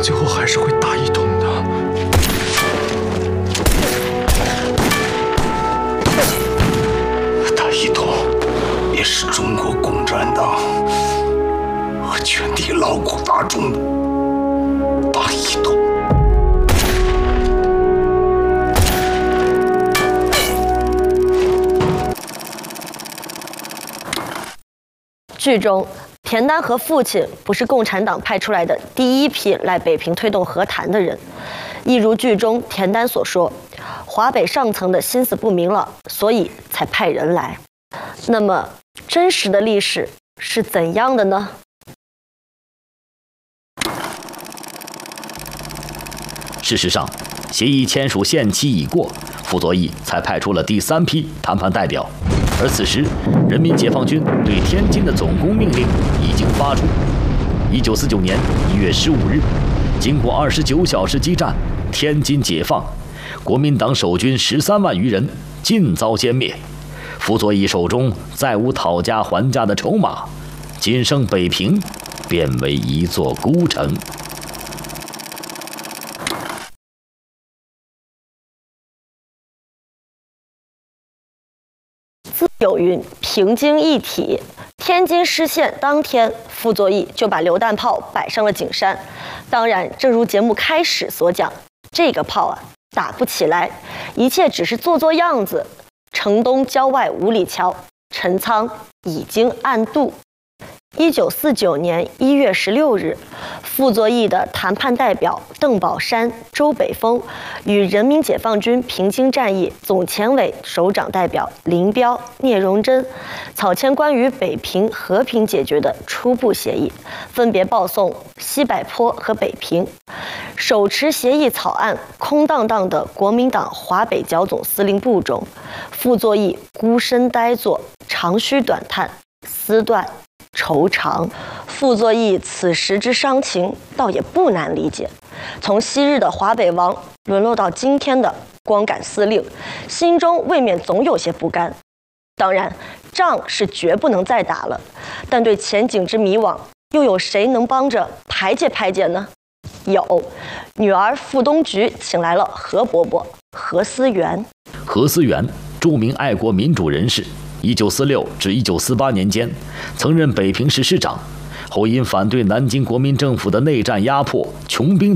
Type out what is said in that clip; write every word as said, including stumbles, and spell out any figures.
但最后还是会大一统的。大一统也是中国共产党和全体劳苦大众的大一统。 剧中，田丹和父亲不是共产党派出来的第一批来北平推动和谈的人，一如剧中田丹所说，华北上层的心思不明了，所以才派人来。那么，真实的历史是怎样的呢？ 事实上，协议签署限期已过，傅作义才派出了第三批谈判代表。而此时，人民解放军对天津的总攻命令已经发出。一九四九年一月十五日，经过二十九小时激战，天津解放，国民党守军十三万余人尽遭歼灭。傅作义手中再无讨价还价的筹码，仅剩北平，变为一座孤城。 自有云平津一体，天津失陷当天，傅作义就把榴弹炮摆上了景山。当然，正如节目开始所讲，这个炮啊打不起来，一切只是做做样子。城东郊外五里桥，陈仓已经暗渡。一九四九年一月十六日，傅作义的谈判代表邓宝山、周北峰与人民解放军平津战役总前委首长代表林彪、聂荣臻草签关于北平和平解决的初步协议，分别报送西柏坡和北平。手持协议草案空荡荡的国民党华北剿总司令部中，傅作义孤身呆坐，长吁短叹，思断愁长。傅作义此时之伤情，倒也不难理解。从昔日的华北王沦落到今天的光杆司令，心中未免总有些不甘。当然，仗是绝不能再打了，但对前景之迷惘，又有谁能帮着排解排解呢？有，女儿傅东菊请来了何伯伯何思源。 何思源，著名爱国民主人士。一九四六至一九四八年间，曾任北平市市长，后因反对南京国民政府的内战压迫，穷兵